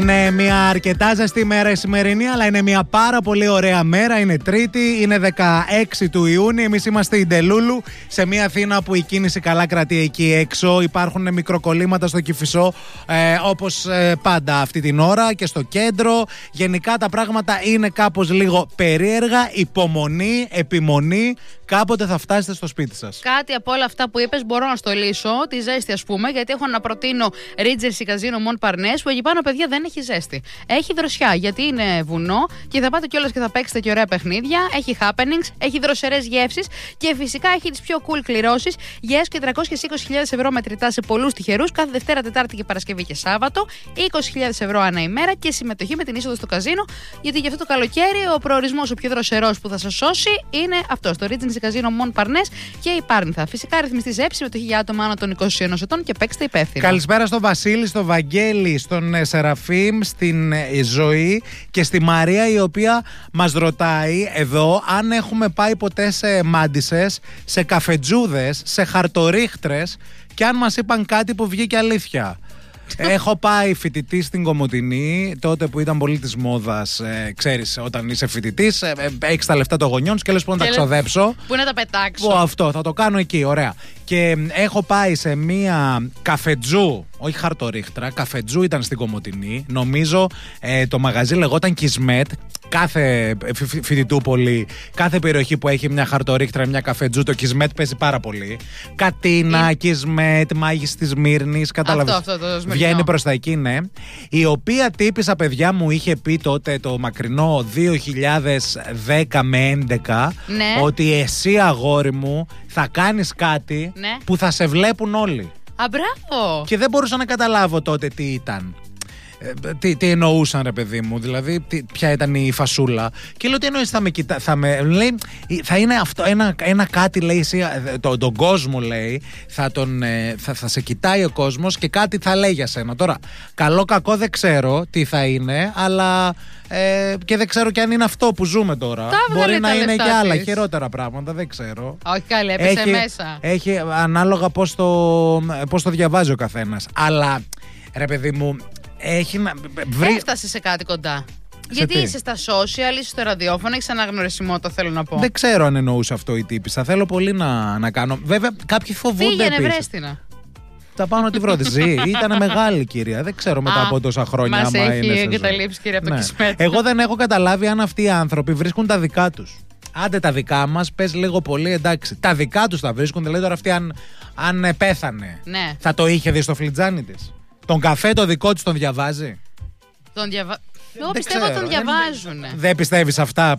Είναι μια αρκετά ζεστή μέρα η σημερινή, αλλά είναι μια πάρα πολύ ωραία μέρα. Είναι Τρίτη, είναι 16 του Ιούνιου. Εμείς είμαστε η Ντελούλου, σε μια Αθήνα που η κίνηση καλά κρατεί εκεί έξω. Υπάρχουν μικροκολλήματα στο Κηφισό, όπως πάντα αυτή την ώρα, και στο κέντρο. Γενικά τα πράγματα είναι κάπως λίγο περίεργα. Υπομονή, επιμονή. Κάποτε θα φτάσετε στο σπίτι σας. Κάτι από όλα αυτά που είπες μπορώ να στολίσω, τη ζέστη ας πούμε, γιατί έχω να προτείνω Regency Casino Mon Parnasse, που εκεί πάνω, παιδιά, δεν έχει ζέστη. Έχει δροσιά, γιατί είναι βουνό και θα πάτε κιόλας και θα παίξετε και ωραία παιχνίδια. Έχει happenings, έχει δροσερές γεύσεις και φυσικά έχει τις πιο cool κληρώσεις για έως και 320.000 ευρώ μετρητά σε πολλούς τυχερούς κάθε Δευτέρα, Τετάρτη και Παρασκευή και Σάββατο. 20.000 ευρώ ανά ημέρα και συμμετοχή με την είσοδο στο καζίνο, γιατί για αυτό το καλοκαίρι ο προορισμός ο πιο δροσερός που θα σας σώσει είναι αυτός, το Regency Casino Mon Parnasse και η Πάρνηθα. Φυσικά ρυθμιστή έψη, συμμετοχή για άτομα άνω των 21 ετών και παίξτε υπεύθυνα. Καλησπέρα στον Βασίλη, στον Βαγγέλη, στον Σεραφείμ, στην Ζωή και στη Μαρία, η οποία μας ρωτάει εδώ αν έχουμε πάει ποτέ σε μάντισες, σε καφετζούδες, σε χαρτορίχτρες και αν μας είπαν κάτι που βγήκε αλήθεια. Έχω πάει φοιτητή στην Κομοτηνή, τότε που ήταν πολύ της μόδας. Ξέρεις, όταν είσαι φοιτητής, έχεις τα λεφτά των γονιών σου και λες πού να τα ξοδέψω. Πού να τα πετάξω. Αυτό, θα το κάνω εκεί, ωραία. Και έχω πάει σε μία καφετζού, όχι χαρτορίχτρα, καφετζού ήταν στην Κομοτηνή. Νομίζω το μαγαζί λεγόταν Κισμέτ. Κάθε φοιτητούπολη, κάθε περιοχή που έχει μια χαρτορίχτρα, μια καφετζού, το Κισμέτ παίζει πάρα πολύ. Κατίνα, Κισμέτ, Μάγης της Μύρνης, κατάλαβες. Αυτό το σμερινό. Βγαίνει προς τα εκεί, ναι. Η οποία τύπισσα, παιδιά, μου είχε πει τότε το μακρινό 2010 με 2011, ναι, ότι εσύ, αγόρι μου, θα κάνεις κάτι, ναι, που θα σε βλέπουν όλοι. Α, μπράβο. Και δεν μπορούσα να καταλάβω τότε τι ήταν. Τι εννοούσαν, ρε παιδί μου, δηλαδή ποια ήταν η φασούλα. Και λέω, τι εννοείς λέει, θα είναι αυτό ένα κάτι, λέει, εσύ, τον κόσμο, λέει, θα σε κοιτάει ο κόσμος και κάτι θα λέει για σένα. Τώρα, καλό κακό δεν ξέρω τι θα είναι, αλλά και δεν ξέρω και αν είναι αυτό που ζούμε τώρα. Μπορεί να είναι και άλλα χειρότερα πράγματα, δεν ξέρω. Όχι, καλή, έπεσε μέσα. Έχει ανάλογα πώς το διαβάζει ο καθένας. Αλλά, ρε παιδί μου, έφτασε σε κάτι κοντά. Γιατί είσαι στα social, είσαι στο ραδιόφωνο, έχεις αναγνωρισιμότητα, θέλω να πω. Δεν ξέρω αν εννοούσε αυτό η τύπισσα. Θέλω πολύ να κάνω. Βέβαια, κάποιοι φοβούνται. Πήγαινε, βρέστηνα. Θα πάω να τη βρω. Ήταν μεγάλη, κυρία. Δεν ξέρω μετά από τόσα χρόνια. Μας έχει εγκαταλείψει, κυρία, από το Κισμέτ. Εγώ δεν έχω καταλάβει αν αυτοί οι άνθρωποι βρίσκουν τα δικά τους. Άντε τα δικά μας, πες λίγο πολύ, εντάξει. Τα δικά τους τα βρίσκουν. Δηλαδή τώρα αυτή αν πέθανε, ναι, θα το είχε δει στο φλιτζάνι της. Τον καφέ το δικό της τον διαβάζει. Εγώ πιστεύω ότι τον διαβάζουν. Δεν πιστεύεις αυτά,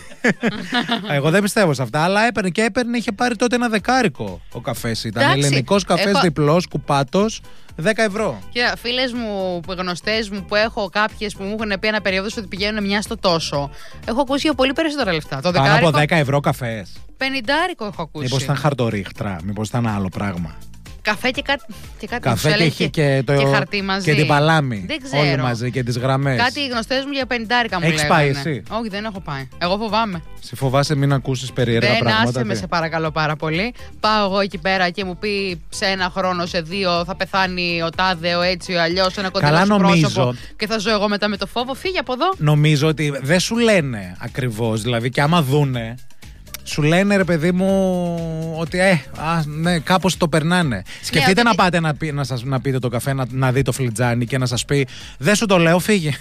Εγώ δεν πιστεύω σε αυτά, αλλά έπαιρνε, είχε πάρει τότε ένα δεκάρικο ο καφές. Ήταν ελληνικός καφές διπλός, κουπάτος, 10 ευρώ. Κοίτα, φίλες μου, γνωστές μου που έχω, κάποιες που μου έχουν πει ένα περίοδο ότι πηγαίνουν μια στο τόσο, έχω ακούσει για πολύ περισσότερα λεφτά. Πάνω από 10 ευρώ καφές. 50 έχω ακούσει. Μήπως ήταν χαρτορίχτρα, μήπως ήταν άλλο πράγμα. Καφέ και κάτι καφέ και είχε και χαρτί μαζί. Και την παλάμη. Δεν ξέρω. Όλοι μαζί και τις γραμμές. Κάτι γνωστές μου για 50 μου λέγανε. Έχεις πάει εσύ? Όχι, δεν έχω πάει. Εγώ φοβάμαι. Σε φοβάσαι μην ακούσεις περίεργα πράγματα? Δεν, άσε με, σε παρακαλώ πάρα πολύ. Πάω εγώ εκεί πέρα και μου πει σε ένα χρόνο, σε 2 θα πεθάνει ο τάδε, ο έτσι, ο αλλιώς, ένα κοντινό πρόσωπο και θα ζω εγώ μετά με το φόβο. Φύγε από εδώ. Νομίζω ότι δεν σου λένε ακριβώς. Δηλαδή και άμα δούνε, σου λένε, ρε παιδί μου, ότι ναι, κάπως το περνάνε. Σκεφτείτε να πάτε να πείτε το καφέ, να δει το φλιτζάνι και να σας πει, δεν σου το λέω, φύγε.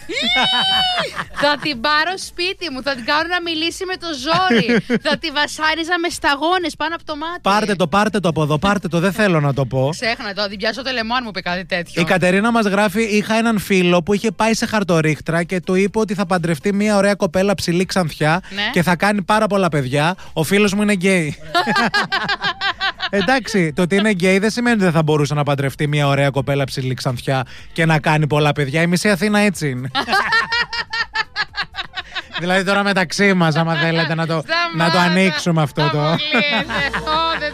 Θα την πάρω σπίτι μου, θα την κάνω να μιλήσει με το ζόρι. Θα τη βασάριζα με σταγόνες πάνω από το μάτι. Πάρτε το από εδώ, πάρτε το, δεν θέλω να το πω. Ξέχνα το, την πιάσω το λαιμό αν μου πει κάτι τέτοιο. Η Κατερίνα μας γράφει, είχα έναν φίλο που είχε πάει σε χαρτορίχτρα και του είπε ότι θα παντρευτεί μια ωραία κοπέλα ψηλή ξανθιά, ναι, και θα κάνει πάρα πολλά παιδιά. Ο φίλος μου είναι γκέι. Εντάξει, το ότι είναι γκέι δεν σημαίνει ότι δεν θα μπορούσε να παντρευτεί μια ωραία κοπέλα ψηλή ξανθιά και να κάνει πολλά παιδιά. Η μισή Αθήνα έτσι είναι. Δηλαδή τώρα μεταξύ μας, άμα θέλετε να το ανοίξουμε αυτό το.